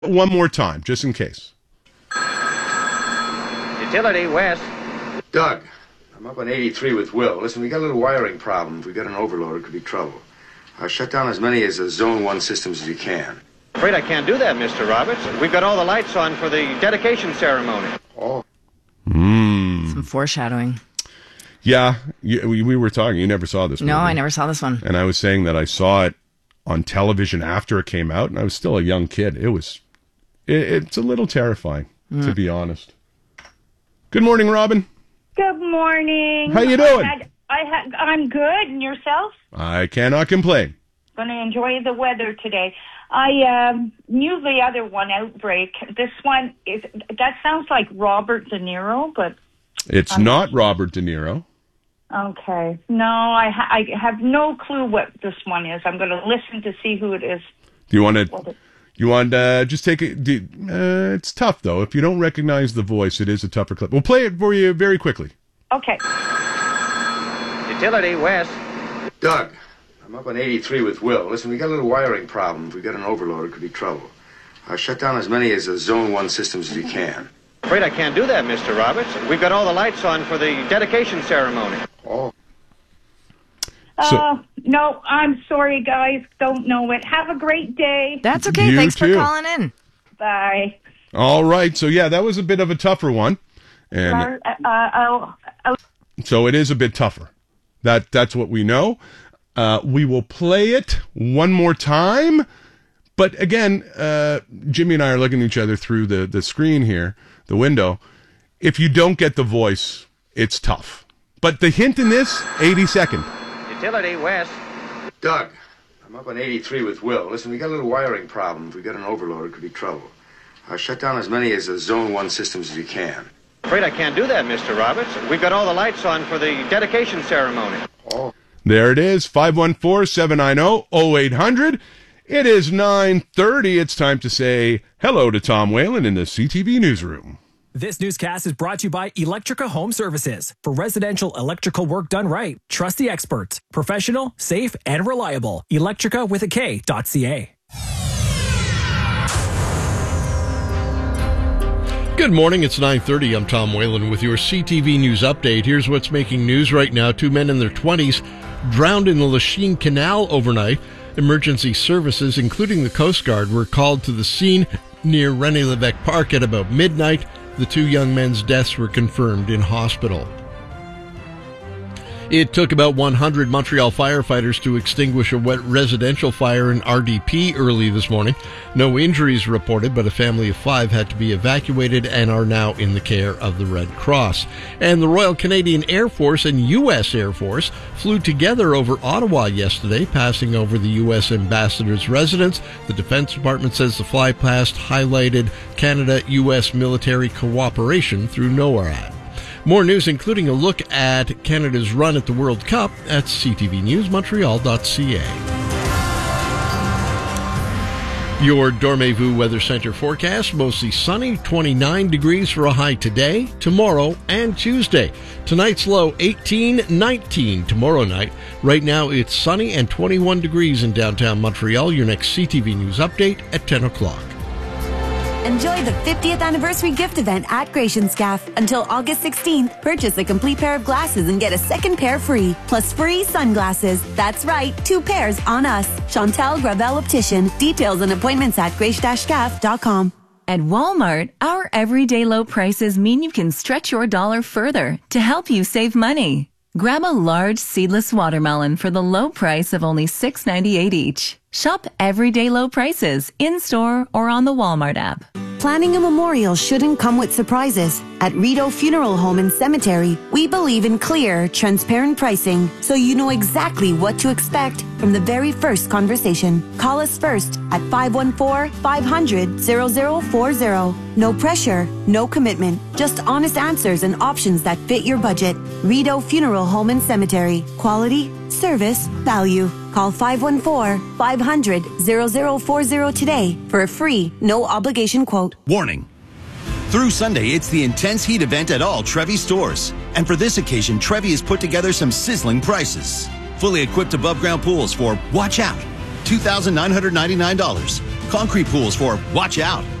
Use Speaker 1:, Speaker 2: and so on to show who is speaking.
Speaker 1: One more time, just in case.
Speaker 2: Utility West.
Speaker 3: Doug, I'm up on 83 with Will. Listen, we got a little wiring problem. If we got an overload, it could be trouble. Shut down as many as the Zone 1 systems as you can.
Speaker 2: Afraid I can't do that, Mr. Roberts. We've got all the lights on for the dedication ceremony.
Speaker 3: Oh.
Speaker 4: Some foreshadowing.
Speaker 1: Yeah, we were talking. You never saw this movie.
Speaker 4: No, I never saw this one.
Speaker 1: And I was saying that I saw it on television after it came out, and I was still a young kid. It's a little terrifying, to be honest. Good morning, Robin.
Speaker 5: Good morning.
Speaker 1: How you doing?
Speaker 5: I'm good. And yourself?
Speaker 1: I cannot complain.
Speaker 5: Going to enjoy the weather today. I knew the other one, Outbreak. This one that sounds like Robert De Niro, but
Speaker 1: it's not Robert De Niro.
Speaker 5: Okay. No, I have no clue what this one is. I'm going to listen to see who it is.
Speaker 1: Do you want to? You want just take it? It's tough though. If you don't recognize the voice, it is a tougher clip. We'll play it for you very quickly.
Speaker 5: Okay.
Speaker 2: Utility West.
Speaker 3: Doug, I'm up on 83 with Will. Listen, we got a little wiring problem. If we got an overload, it could be trouble. Shut down as many as the Zone 1 systems as you can.
Speaker 2: Afraid I can't do that, Mr. Roberts. We've got all the lights on for the dedication ceremony.
Speaker 3: Oh.
Speaker 5: No, I'm sorry, guys. Don't know it. Have a great day.
Speaker 4: That's okay.
Speaker 1: You
Speaker 4: Thanks
Speaker 1: too.
Speaker 4: for calling in.
Speaker 5: Bye.
Speaker 1: All right. So yeah, that was a bit of a tougher one, and so it is a bit tougher. That's what we know. We will play it one more time, but again, Jimmy and I are looking at each other through the screen here, the window. If you don't get the voice, it's tough. But the hint in this, 82nd.
Speaker 2: Utility West.
Speaker 3: Doug, I'm up on 83 with Will. Listen, we got a little wiring problem. If we got an overload, it could be trouble. Shut down as many as the Zone 1 systems as you can.
Speaker 2: Afraid I can't do that, Mr. Roberts. We've got all the lights on for the dedication ceremony.
Speaker 3: Oh.
Speaker 1: There it is, 514-790-0800. It is 9:30. It's time to say hello to Tom Whalen in the CTV newsroom.
Speaker 6: This newscast is brought to you by Electrica Home Services. For residential electrical work done right, trust the experts. Professional, safe, and reliable. Electrica.ca.
Speaker 7: Good morning, it's 9:30. I'm Tom Whalen with your CTV News Update. Here's what's making news right now. 2 men in their 20s drowned in the Lachine Canal overnight. Emergency services, including the Coast Guard, were called to the scene near René-Lévesque Park at about midnight. The 2 young men's deaths were confirmed in hospital. It took about 100 Montreal firefighters to extinguish a wet residential fire in RDP early this morning. No injuries reported, but a family of 5 had to be evacuated and are now in the care of the Red Cross. And the Royal Canadian Air Force and U.S. Air Force flew together over Ottawa yesterday, passing over the U.S. ambassador's residence. The Defense Department says the fly past highlighted Canada-U.S. military cooperation through NORAD. More news, including a look at Canada's run at the World Cup at ctvnewsmontreal.ca. Your Dormez-vous Weather Center forecast, mostly sunny, 29 degrees for a high today, tomorrow, and Tuesday. Tonight's low, 18, 19 tomorrow night. Right now, it's sunny and 21 degrees in downtown Montreal. Your next CTV News update at 10 o'clock.
Speaker 8: Enjoy the 50th anniversary gift event at Gratianscaf. Until August 16th, purchase a complete pair of glasses and get a second pair free, plus free sunglasses. That's right, 2 pairs on us. Chantal Gravel Optician. Details and appointments at grace-scaf.com.
Speaker 9: At Walmart, our everyday low prices mean you can stretch your dollar further to help you save money. Grab a large seedless watermelon for the low price of only $6.98 each. Shop everyday low prices in-store or on the Walmart app.
Speaker 8: Planning a memorial shouldn't come with surprises. At Rideau Funeral Home and Cemetery, we believe in clear, transparent pricing, so you know exactly what to expect from the very first conversation. Call us first at 514-500-0040. No pressure, no commitment, just honest answers and options that fit your budget. Rideau Funeral Home and Cemetery. Quality, service, value. Call 514-500-0040 today for a free, no-obligation quote.
Speaker 10: Warning. Through Sunday, it's the Intense Heat event at all Trevi stores. And for this occasion, Trevi has put together some sizzling prices. Fully equipped above-ground pools for, watch out, $2,999. concrete pools for watch out.